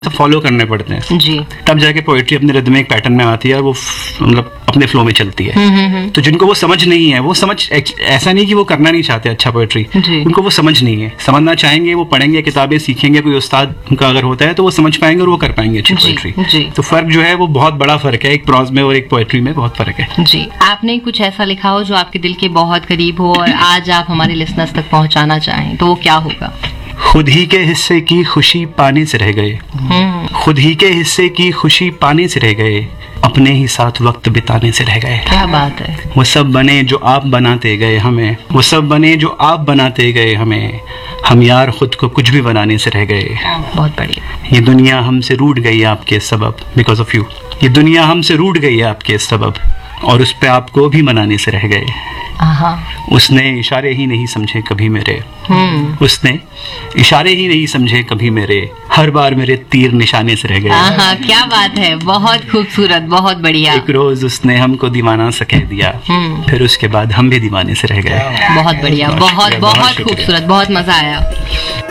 Follow करने पड़ते हैं जी। तब जाके पोएट्री अपने रिदमिक पैटर्न में आती है और वो मतलब अपने फ्लो में चलती है। तो जिनको वो समझ नहीं है, वो समझ ऐसा नहीं कि वो करना नहीं चाहते अच्छा पोएट्री, उनको वो समझ नहीं है। समझना चाहेंगे, वो पढ़ेंगे, किताबें सीखेंगे, कोई उस्ताद उनका अगर होता है तो वो समझ पाएंगे और वो कर पाएंगे अच्छी पोएट्री। तो फर्क जो है वो बहुत बड़ा फर्क है, एक प्रोज में और एक पोएट्री में बहुत फर्क है। जी। आपने कुछ ऐसा लिखा हो जो आपके दिल के बहुत करीब हो और आज आप हमारे लिसनर्स तक पहुंचाना चाहें, तो वो क्या होगा? खुद ही के हिस्से की खुशी पाने से रह गए, खुद ही के हिस्से की खुशी पाने से रह गए, अपने ही साथ वक्त बिताने से रह गए। क्या बात है। वो सब बने जो आप बनाते गए हमें, वो सब बने जो आप बनाते गए हमें, हम यार खुद को कुछ भी बनाने से रह गए। बहुत बढ़िया। ये दुनिया हमसे रूठ गई आपके सबब, बिकॉज ऑफ यू। ये दुनिया हमसे रूठ गई आपके सबब और उस पे आपको भी मनाने से रह गए। उसने इशारे ही नहीं समझे कभी मेरे, उसने इशारे ही नहीं समझे कभी मेरे, हर बार मेरे तीर निशाने से रह गए। क्या बात है, बहुत खूबसूरत, बहुत बढ़िया। एक रोज उसने हमको दीवाना सा कह दिया, फिर उसके बाद हम भी दीवाने से रह गए। बहुत बढ़िया, बहुत बहुत खूबसूरत, बहुत मजा आया।